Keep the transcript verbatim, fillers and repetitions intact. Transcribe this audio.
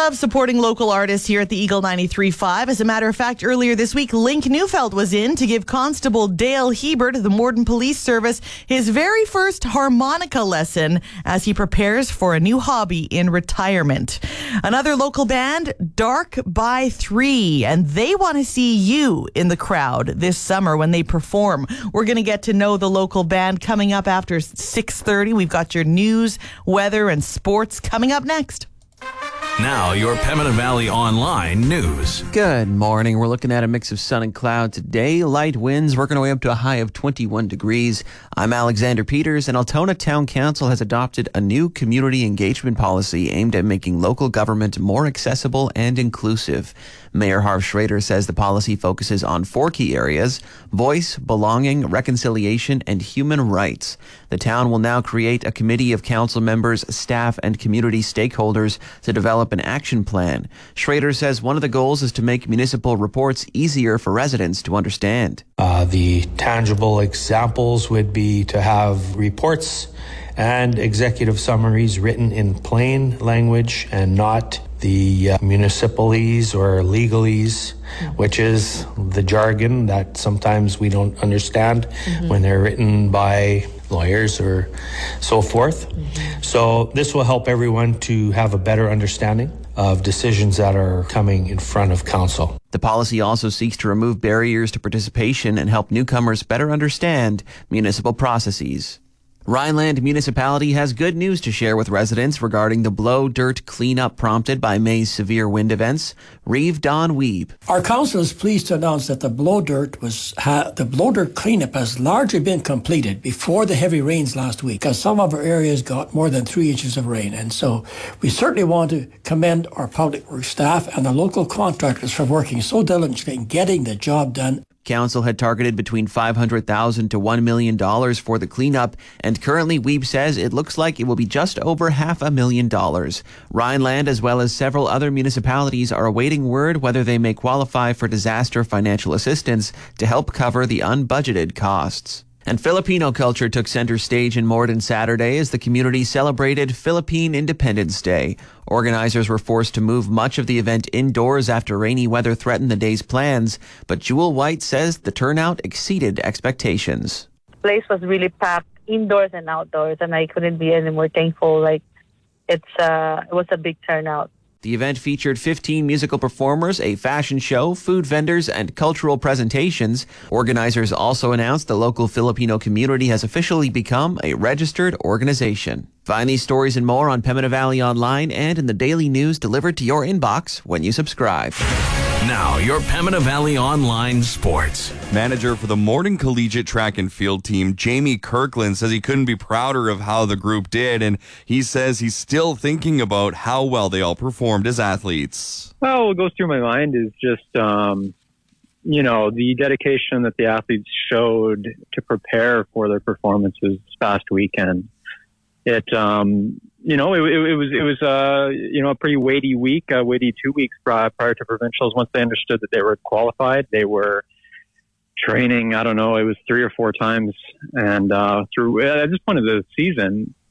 love supporting local artists here at the Eagle ninety-three point five. As a matter of fact, earlier this week, Link Neufeld was in to give Constable Dale Hebert of the Morden Police Service his very first harmonica lesson as he prepares for a new hobby in retirement. Another local band, Dark by Three, and they want to see you in the crowd this summer when they perform. We're going to get to know the local band coming up after six thirty. We've got your news, weather, and sports coming up next. Now, your Pembina Valley Online news. Good morning. We're looking at a mix of sun and cloud today. Light winds working our way up to a high of twenty-one degrees. I'm Alexander Peters, and Altona Town Council has adopted a new community engagement policy aimed at making local government more accessible and inclusive. Mayor Harv Schrader says the policy focuses on four key areas: voice, belonging, reconciliation, and human rights. The town will now create a committee of council members, staff, and community stakeholders to develop an action plan. Schrader says one of the goals is to make municipal reports easier for residents to understand. Uh, the tangible examples would be to have reports and executive summaries written in plain language and not the uh, municipalese or legalese, which is the jargon that sometimes we don't understand mm-hmm. when they're written by lawyers or so forth. Mm-hmm. So this will help everyone to have a better understanding of decisions that are coming in front of council. The policy also seeks to remove barriers to participation and help newcomers better understand municipal processes. Rhineland Municipality has good news to share with residents regarding the blow dirt cleanup prompted by May's severe wind events. Reeve Don Weeb. Our council is pleased to announce that the blow dirt was ha- the blow dirt cleanup has largely been completed before the heavy rains last week, because some of our areas got more than three inches of rain. And so we certainly want to commend our public works staff and the local contractors for working so diligently in getting the job done. Council had targeted between five hundred thousand dollars to one million dollars for the cleanup, and currently Weeb says it looks like it will be just over half a million dollars. Rhineland, as well as several other municipalities, are awaiting word whether they may qualify for disaster financial assistance to help cover the unbudgeted costs. And Filipino culture took center stage in Morden Saturday as the community celebrated Philippine Independence Day. Organizers were forced to move much of the event indoors after rainy weather threatened the day's plans, but Jewel White says the turnout exceeded expectations. The place was really packed indoors and outdoors, and I couldn't be any more thankful. Like, it's uh, it was a big turnout. The event featured fifteen musical performers, a fashion show, food vendors, and cultural presentations. Organizers also announced the local Filipino community has officially become a registered organization. Find these stories and more on Pembina Valley Online and in the daily news delivered to your inbox when you subscribe. Now, your Pembina Valley Online sports. Manager for the Morden Collegiate Track and Field team, Jamie Kirkland, says he couldn't be prouder of how the group did, and he says he's still thinking about how well they all performed as athletes. Well, what goes through my mind is just, um, you know, the dedication that the athletes showed to prepare for their performances this past weekend. It, um, you know, it, it, it was, it was, uh, you know, a pretty weighty week, a weighty two weeks prior, prior to provincials. Once they understood that they were qualified, they were training, I don't know, it was three or four times. And, uh, through, at this point of the season,